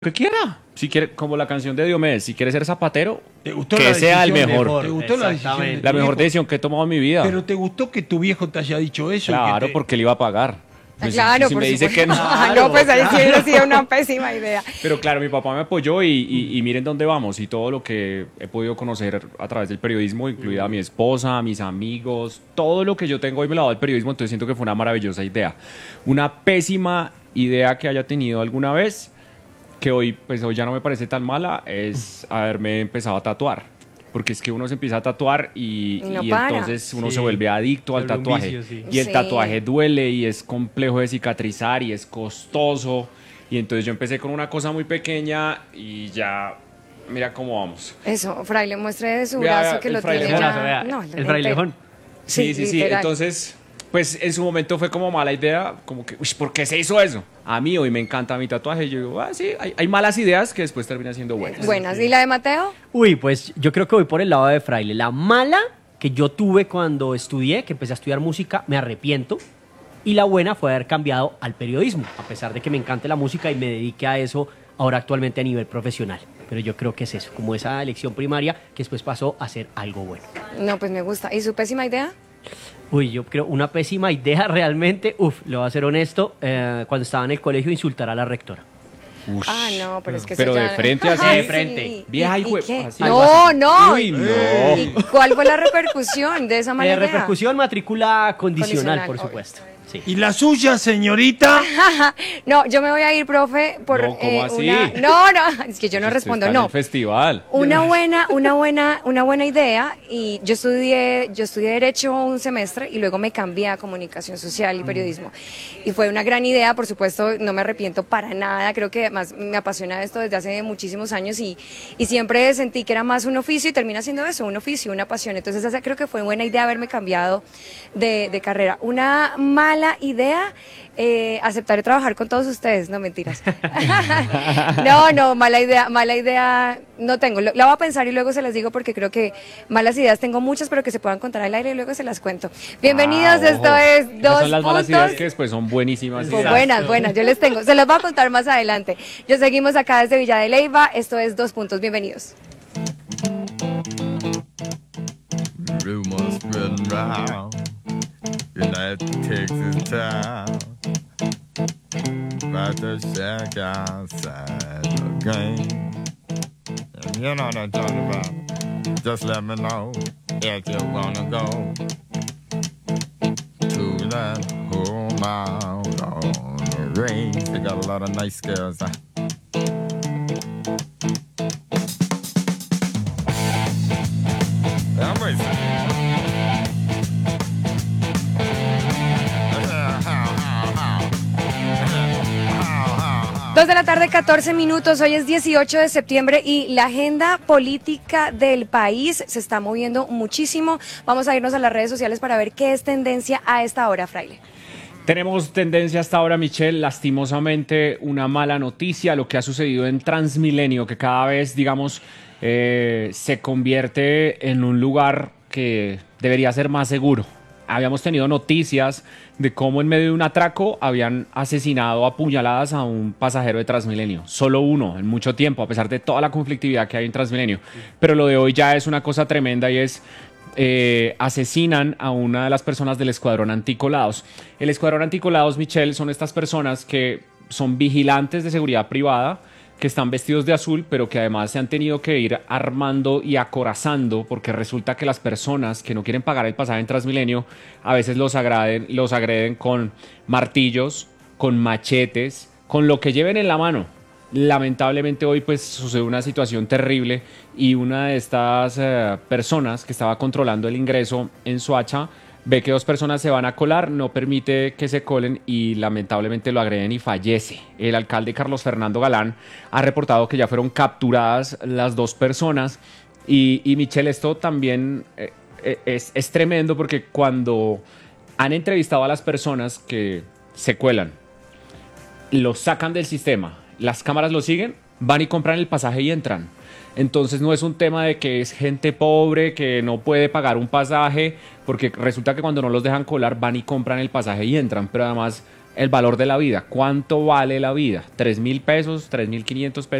que quiera. Si quiere, como la canción de Diomedes, si quiere ser zapatero, ¿Te gustó que la sea el decisión mejor. ¿Te gustó la decisión de tu La mejor viejo? decisión que he tomado en mi vida. Pero ¿te gustó que tu viejo te haya dicho eso? Claro, y que porque él iba a pagar. Pues, Claro, si por me dice supuesto. que no. Ah, no, pues ahí sí hubiera sido una pésima idea. Pero claro, mi papá me apoyó y miren dónde vamos y todo lo que he podido conocer a través del periodismo, incluida a mi esposa, a mis amigos, todo lo que yo tengo hoy me lo ha dado el periodismo, entonces siento que fue una maravillosa idea. Una pésima idea que haya tenido alguna vez, que hoy ya no me parece tan mala, es haberme empezado a tatuar. Porque es que uno se empieza a tatuar y No para. entonces uno Sí, se vuelve adicto al vuelve un tatuaje. vicio, sí. Y el Sí. tatuaje duele y es complejo de cicatrizar y es costoso. Y entonces yo empecé con una cosa muy pequeña y ya, mira cómo vamos. Eso, fraile, muestre de su Vea, brazo que el lo tiene frailejón. ya. Vea, No, el frailejón. Sí, sí, sí. literal. Entonces, pues en su momento fue como mala idea, como que, uy, ¿por qué se hizo eso? A mí hoy me encanta mi tatuaje. Y yo digo, sí, hay malas ideas que después terminan siendo buenas. Buenas. ¿Y la de Mateo? Uy, pues yo creo que voy por el lado de Fraile. La mala que yo tuve cuando estudié, que empecé a estudiar música, me arrepiento. Y la buena fue haber cambiado al periodismo, a pesar de que me encante la música y me dedique a eso ahora actualmente a nivel profesional. Pero yo creo que es eso, como esa elección primaria que después pasó a ser algo bueno. No, pues me gusta. ¿Y su pésima idea? Uy, yo creo una pésima idea realmente. Le voy a ser honesto, cuando estaba en el colegio insultar a la rectora. Ush. Ah, no, pero es que Pero eso de ya- frente así. Ay, De frente. Vieja ¿Y hijo de- qué? así. No, no. Uy, no. ¿Y cuál fue la repercusión de esa mala idea? Repercusión, matrícula condicional, Condicional, por obvio. supuesto. Sí. ¿Y la suya, señorita? No, yo me voy a ir, profe, por No, ¿cómo así? No, es que yo no Usted respondo, está en no. el festival. Una buena idea, y yo estudié Derecho un semestre y luego me cambié a Comunicación Social y Periodismo. Y fue una gran idea, por supuesto, no me arrepiento para nada, creo que además me apasiona esto desde hace muchísimos años y siempre sentí que era más un oficio y termina siendo eso, un oficio, una pasión. Entonces esa creo que fue buena idea haberme cambiado de carrera. Una mala idea, aceptaré trabajar con todos ustedes, no mentiras. No, mala idea no tengo. La voy a pensar y luego se las digo porque creo que malas ideas tengo muchas, pero que se puedan contar al aire y luego se las cuento. Bienvenidos, Ojo. esto es Esas Dos son las malas ideas Puntos. que después son buenísimas. Pues ideas. buenas, yo les tengo. Se las voy a contar más adelante. Yo seguimos acá desde Villa de Leyva, esto es Dos Puntos, bienvenidos. Rumors spreading round United Texas town about the shack outside the game. And you know what I'm talking about. Just let me know if you wanna go to that home out on the range. They got a lot of nice girls. I'm racing. 2 de la tarde, 14 minutos. Hoy es 18 de septiembre y la agenda política del país se está moviendo muchísimo. Vamos a irnos a las redes sociales para ver qué es tendencia a esta hora, Fraile. Tenemos tendencia hasta ahora, Michelle, lastimosamente una mala noticia, lo que ha sucedido en Transmilenio, que cada vez, digamos, se convierte en un lugar que debería ser más seguro. Habíamos tenido noticias de cómo en medio de un atraco habían asesinado a puñaladas a un pasajero de Transmilenio. Solo uno en mucho tiempo, a pesar de toda la conflictividad que hay en Transmilenio. Pero lo de hoy ya es una cosa tremenda y es... asesinan a una de las personas del escuadrón anticolados. El escuadrón anticolados, Michelle, son estas personas que son vigilantes de seguridad privada, que están vestidos de azul, pero que además se han tenido que ir armando y acorazando, porque resulta que las personas que no quieren pagar el pasaje en Transmilenio, a veces los agreden con martillos, con machetes, con lo que lleven en la mano. Lamentablemente hoy pues sucedió una situación terrible y una de estas personas que estaba controlando el ingreso en Soacha ve que dos personas se van a colar, no permite que se colen y lamentablemente lo agreden y fallece. El alcalde Carlos Fernando Galán ha reportado que ya fueron capturadas las dos personas y Michelle, esto también es tremendo porque cuando han entrevistado a las personas que se cuelan, los sacan del sistema, las cámaras lo siguen, van y compran el pasaje y entran. Entonces no es un tema de que es gente pobre que no puede pagar un pasaje, porque resulta que cuando no los dejan colar van y compran el pasaje y entran, pero además el valor de la vida. ¿Cuánto vale la vida? 3.000 pesos, 3.500 pesos.